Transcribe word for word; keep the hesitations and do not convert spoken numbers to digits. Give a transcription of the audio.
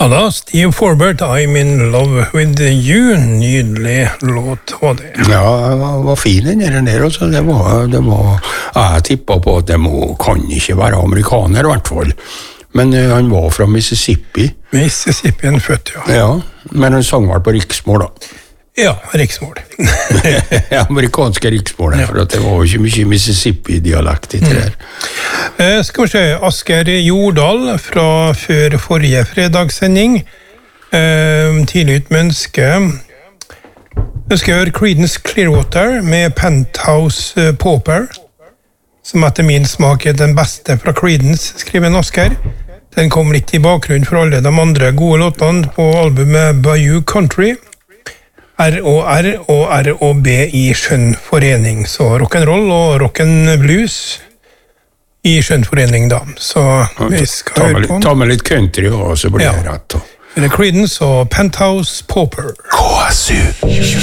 Ja da, Steve Forbert, I'm in love with you. Nydelig låt var det. Ja, det var, var fin den der, der også. Det var, det var, jeg tippet på at det må, kan ikke være amerikaner i hvert fall. Men uh, han var fra Mississippi. Mississippi en født, ja. Ja, men han sang vel på riksmål da. Ja, riksmål. Amerikanske riksmål, ja. For at det var jo ikke mye Mississippi-dialekt i det der. Mm. Eh, skal vi se, Asger Jordal fra før forrige fredagssending. Eh, tidlig ut med ønske. Jeg skal høre Creedence Clearwater med Penthouse Pauper, som etter min smak er den beste fra Creedence, skriver en Asger. Den kom litt i bakgrunn for alle de andre gode låtene på albumet Bayou Country. R og R og R og B i skjønn forening. Så rock'n'roll og rock'n'blues i skjønn forening da. Så vi skal ta høre med, på den. ta med litt country også, så blir det Ja. rett. Det er Creedence og Penthouse Pauper. K S U